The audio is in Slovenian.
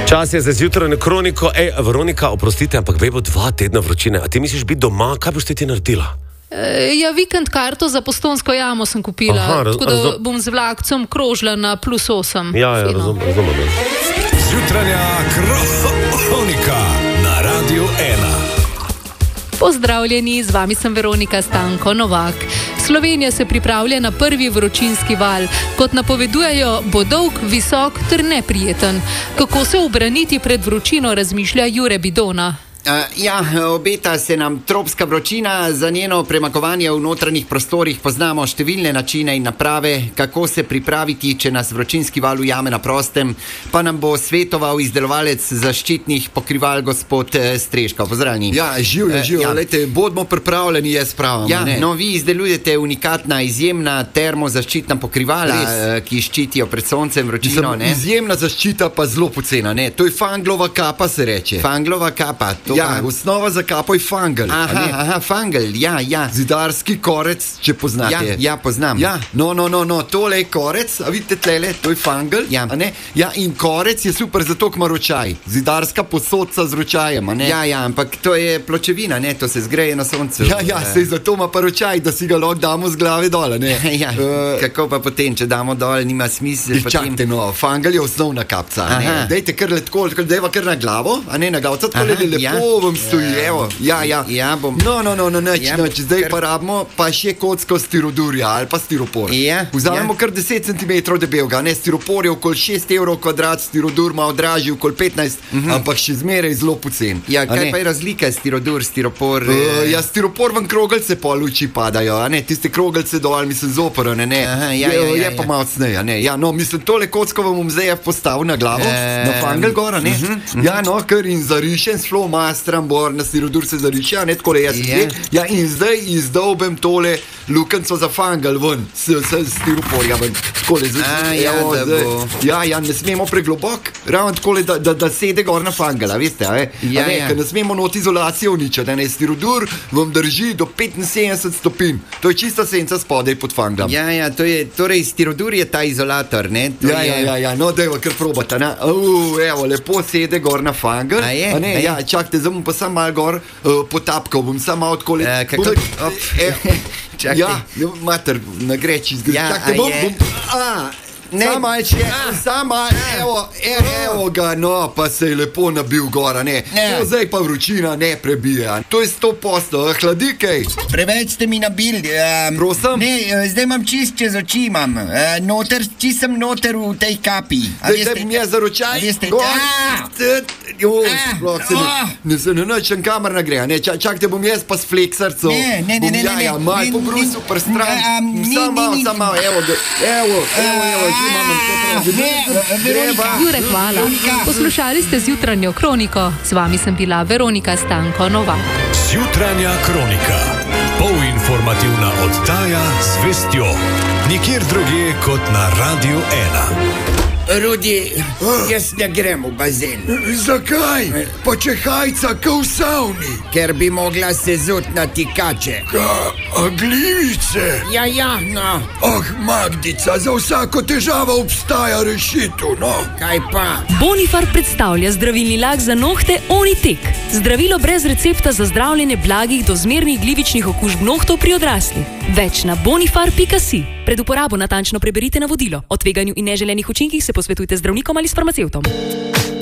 Čas je za zjutrajno kroniko. Veronika, oprostite, ampak bo 2 tedna vročine. A ti misliš biti doma? Kaj boš ti naredila? Ja, vikend karto za Postojnsko jamo sem kupila. Tako da bom z vlakcem krožila na +8. Ja, razumem. Zjutranja kronika na Radiu 1. Pozdravljeni, z vami sem Veronika Stanko Novak. Slovenija se pripravlja na prvi vročinski val. Kot napovedujejo, bo dolg, visok ter neprijeten. Kako se ubraniti pred vročino, razmišlja Jure Bidona. Obeta se nam tropska vročina. Za njeno premagovanje v notranjih prostorih poznamo številne načine in naprave, kako se pripraviti, če nas vročinski val ujame na prostem. Pa nam bo svetoval izdelovalec zaščitnih pokrival, gospod Streška. Pozdravljeni. Živijo. Lejte, bodimo pripravljeni, jaz pravim. Vi izdelujete unikatna, izjemna termozaščitna pokrivala, ki ščitijo pred soncem, vročino. Izjemna zaščita, pa zelo pocena. To je fanglova kapa, se reče. Fanglova kapa. Osnova za kapo je fangel. Fangel, Zidarski korec, če poznate. Ja, poznam. No, tole je korec, a vidite tlele, to je fangel. In korec je super zato, ker ima ročaj. Zidarska posodca z ročajem, ampak to je pločevina, to se zgreje na soncu. Sej zato ima pa ročaj, da si ga lahko damo z glave dole, Kako pa potem, če damo dol, nima smisla. Čakajte, fangel je osnovna kapca. Dejte kar letko, dejva kar na glavo, na glavo, tako lepo vam stoji, evo. Bom. Noč, zdaj pa rabimo pa še kocko stirodurja ali pa stiropor. Vzamemo kar 10 cm debelega, stiropor je okoli 6 evrov kvadrat, stirodur malo dražji, okoli 15, ampak še zmeraj zelo pocen. Kaj pa je razlika stirodur, stiropor? Stiropor vam krogelce po luči padajo, tiste krogelce dol, mislim zoporo, je pa malo cneje, mislim, tole kocko vam bom zdaj postavil na glavo, na fangel gora, ker in zarišen strambor, na stirodur se zariša, tako le jaz in zdaj izdolbem tole lukenco za fangel ven, s stiroporja ven, tako le ne smemo preglobok, ravno tako le, da sede gor na fangela, veste, ker ne smemo not izolacijo uničati, stirodur vam drži do 75 stopinj, to je čista senca spodaj pod fanglom. Torej stirodur je ta izolator, ne? No, dajva kar probata, evo, lepo sede gor na fangel, čakajte, zdaj bom pa sam malo gor potapkal, bom sam malo odkoli. Mater, na greči izgleda. Evo ga, pa se je lepo nabil gora, zdaj pa vročina ne prebija. To je 100%, hladi kaj. Preveč ste mi nabili. Prosim? Zdaj imam čist čez oči, imam. Čist sem noter v tej kapi. Zdaj mi je za ročaj. Ne se nečem kamer nagreja, čakajte, bom jaz pa s fleksarcem. Mal po brusu prstran. Sam malo, evo. Jure, hvala. Poslušali ste zjutranjo kroniko. Z vami sem bila Veronika Stanko Novak. Zjutranja kronika. Polinformativna oddaja z vestjo. Nikjer drugje kot na Radiu 1. Rudi, jaz ne grem v bazen. Zakaj? Pa če hajca kao v savni. Ker bi mogla se zut na tikače. Glivice? No. Magdica, za vsako težavo obstaja rešitev, Kaj pa? Bonifar predstavlja zdravilni lak za nohte Onitek. Zdravilo brez recepta za zdravljenje blagih do zmernih glivičnih okužb nohtov pri odraslih. Več na bonifar.si. Pred uporabo natančno preberite navodilo. O tveganju in neželenih učinkih se posvetujte z zdravnikom ali s farmacevtom.